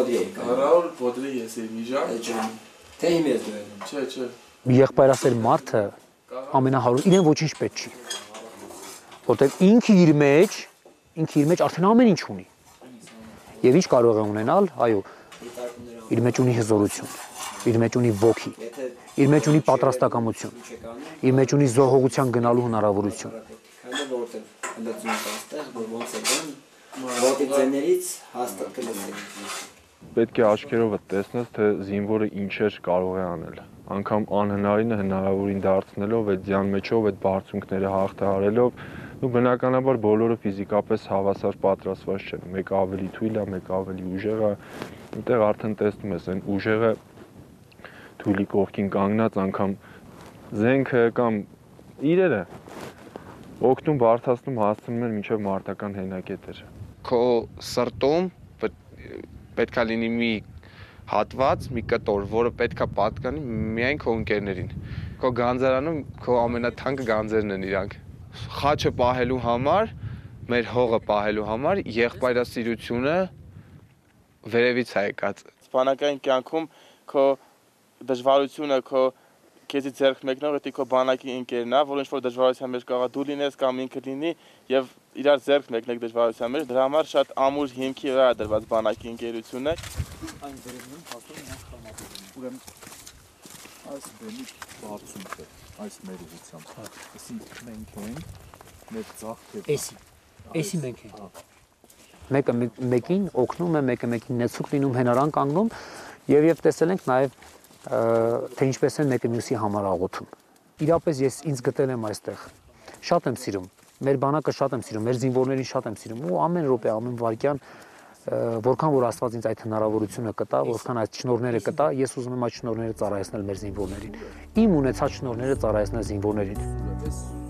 Պոդրի եք։ Raul Podri ես եմ իջա։ Թե իմ ես դու։ Չէ։ Եղբայրասեր մարդը ամենահարուստ իրեն ոչինչ պետք չի։ Որտեղ ինքը իր մեջ արդեն ամեն ինչ ունի։ Եվ ինչ կարող է ունենալ, այո, իր մեջ ունի հզորություն, իր մեջ ունի ոգի, իր մեջ ունի պատրաստակամություն, իր մեջ ունի զոհողության գնալու հնարավորություն։ Քանի որտեղ ընդդեմ այստեղ ոնց է գան, ոտիցներից հաստատ կլսի։ Պետք է աչքերովը տեսնես, թե զինվորը ինչեր կարող է անել։ Անգամ անհնարինը հնարավորին դարձնելով, այդ ձյան մեջով, այդ բարձունքները հաղթահարելով, ու բնականաբար բոլորը ֆիզիկապես հավասար պատրաստված չեն։ Մեկը ավելի թույլ է, մեկը ավելի ուժեղ է։ Այնտեղ արդեն տեսնում ես, այն ուժեղը թույլի կողքին կանգնած անգամ զենքը կամ իրերը օգնում բարթացնում հասցնում են մինչև մարտական հենակետեր։ Քո սրտում պետքա լինի մի հատված, մի կտոր, որը պետքա պատկանի միայն քո ընկերներին։ Քո գանձարանում քո ամենաթանկ գանձերն են իրանք։ Խաչը պահելու համար, մեր հողը պահելու համար եղբայրասիրությունը վերևից է եկած։ Սպանական կյանքում քո դժվարությունը քո քեզի ձեռք մեկնող էտի քո բանակի ընկերն է, որ ինչ որ դժվարության մեջ կարող դու լինես կամ ինքը լինի եւ իրար ձեռք մեկնեք դժվարության մեջ, դրա համար շատ ամուր հիմքի վրա դրված բանակի ընկերությունը։ Այն վերևում հաստատ նրանք խամատում։ Ուրեմն այս բեմի բարձունքը, այս մեր ուղղությամբ։ Այսինքն մենք ենք մեր ծաղկը։ Էսի մենք ենք։ Մեկը մեկին օգնում է, մեկը մեկին նեցուկ լինում, հենարան կանգնում եւ տեսել ենք նաեւ թե ինչպես են մեկը մյուսի համար աղոթում։ Իրապես ես ինձ գտել եմ այստեղ։ Շատ եմ սիրում։ Մեր բանակը շատ եմ սիրում, մեր զինվորներին շատ եմ սիրում ու ամեն րոպե, ամեն վայրկյան որքան որ Աստված ինձ այդ հնարավորությունը կտա, որքան այդ շնորհները կտա, ես ուզում եմ այդ շնորհները ծառայեցնել մեր զինվորներին։ Իմ ունեցած շնորհները ծառայեցնել զինվորներին։